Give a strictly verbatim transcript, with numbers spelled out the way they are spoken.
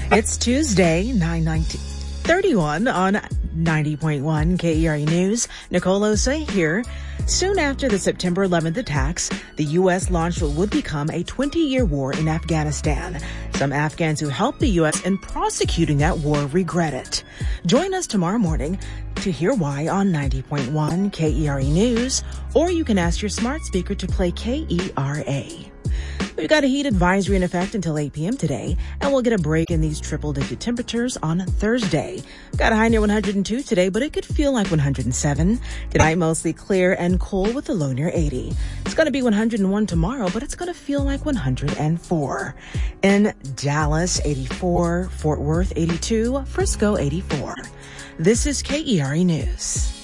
It's Tuesday, nine nineteen thirty-one on ninety point one K E R A News. Nicole Osei here. Soon after the September eleventh attacks, the U S launched what would become a twenty-year war in Afghanistan. Some Afghans who helped the U S in prosecuting that war regret it. Join us tomorrow morning to hear why on ninety point one K E R A News, or you can ask your smart speaker to play K E R A. We've got a heat advisory in effect until eight p.m. today, and we'll get a break in these triple-digit temperatures on Thursday. Got a high near one hundred two today, but it could feel like one hundred seven. Tonight, mostly clear and cool with a low near eighty. It's going to be one hundred one tomorrow, but it's going to feel like one hundred four. In Dallas, eighty-four, Fort Worth, eighty-two, Frisco, eighty-four. This is K E R A News.